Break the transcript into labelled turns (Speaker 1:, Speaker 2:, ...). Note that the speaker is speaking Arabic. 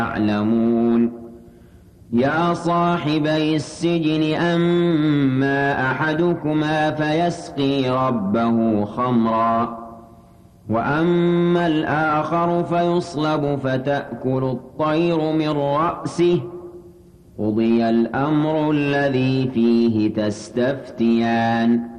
Speaker 1: يعلمون يا صاحبي السجن أما أحدكما فيسقي ربه خمرا وأما الآخر فيصلب فتأكل الطير من رأسه قضي الأمر الذي فيه تستفتيان